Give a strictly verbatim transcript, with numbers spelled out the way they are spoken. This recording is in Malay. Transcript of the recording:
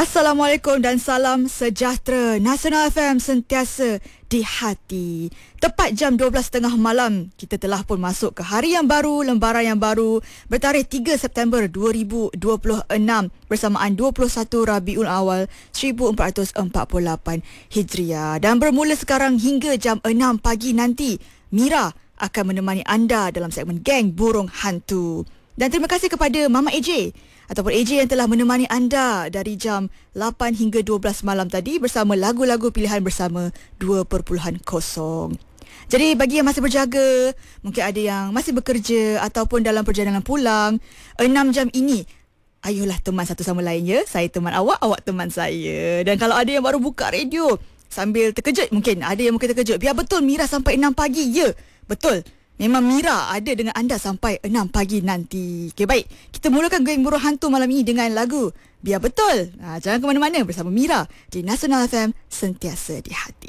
Assalamualaikum dan salam sejahtera. Nasional F M sentiasa di hati. Tepat jam dua belas tiga puluh malam, kita telah pun masuk ke hari yang baru, lembaran yang baru bertarikh tiga September dua ribu dua puluh enam bersamaan dua puluh satu Rabiul Awal seribu empat ratus empat puluh lapan Hijriah. Dan bermula sekarang hingga jam enam pagi nanti, Mira akan menemani anda dalam segmen Geng Burung Hantu. Dan terima kasih kepada Mama A J ataupun A J yang telah menemani anda dari jam lapan hingga dua belas malam tadi bersama lagu-lagu pilihan bersama dua perpuluhan kosong. Jadi bagi yang masih berjaga, mungkin ada yang masih bekerja ataupun dalam perjalanan pulang, enam jam ini ayolah teman satu sama lain ya. Saya teman awak, awak teman saya. Dan kalau ada yang baru buka radio sambil terkejut, mungkin ada yang mungkin terkejut, biar betul Mira sampai enam pagi. Ya, betul. Memang Mira ada dengan anda sampai enam pagi nanti. Okey, baik. Kita mulakan Geng Burung Hantu malam ini dengan lagu Biar Betul. Ha, jangan ke mana-mana bersama Mira di Nasional F M sentiasa di hati.